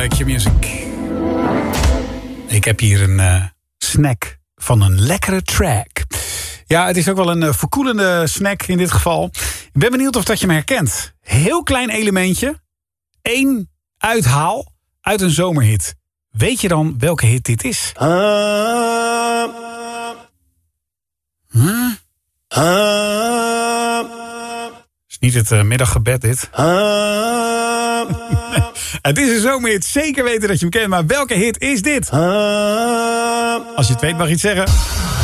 Q-Music. Ik heb hier een snack van een lekkere track. Ja, het is ook wel een verkoelende snack in dit geval. Ik ben benieuwd of dat je me herkent. Heel klein elementje. 1 uithaal uit een zomerhit. Weet je dan welke hit dit is? Is niet het middaggebed dit. Het is een zomerhit. Zeker weten dat je hem kent. Maar welke hit is dit? Als je het weet mag je het zeggen.